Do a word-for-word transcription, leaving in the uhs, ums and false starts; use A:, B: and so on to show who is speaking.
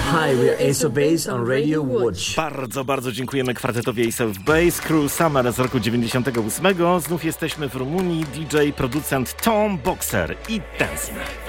A: Hi, we are Ace of Base on Radio Łódź.
B: Bardzo, bardzo dziękujemy kwartetowi Ace of Base, Cruel Summer z roku dziewięćdziesiątego ósmego. Znów jesteśmy w Rumunii. D J, producent Tom Boxer i Dancing.